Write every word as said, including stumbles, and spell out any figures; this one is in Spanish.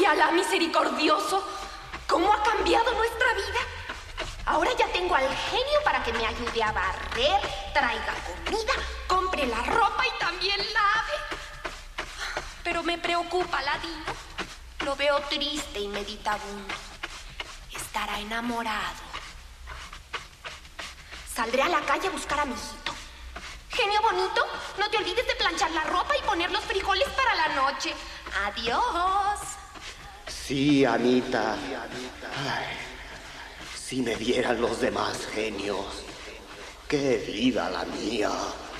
¡Ay, Alá misericordioso! ¿Cómo ha cambiado nuestra vida? Ahora ya tengo al genio para que me ayude a barrer, traiga comida, compre la ropa y también lave. Pero me preocupa Ladino. Lo veo triste y meditabundo. Estará enamorado. Saldré a la calle a buscar a mi hijito. Genio bonito, no te olvides de planchar la ropa y poner los frijoles para la noche. Adiós. Sí, Anita. Ay, si me vieran los demás genios. Qué vida la mía.